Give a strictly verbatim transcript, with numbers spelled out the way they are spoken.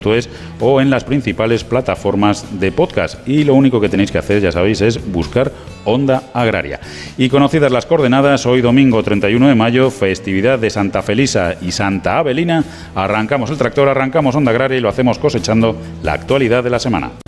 es o en las principales plataformas de podcast. Y lo único que tenéis que hacer, ya sabéis, es buscar Onda Agraria. Y conocidas las coordenadas, hoy domingo treinta y uno de mayo, festividad de Santa Felisa y Santa Abelina, arrancamos el tractor, arrancamos Onda Agraria y lo hacemos cosechando la actualidad de la semana.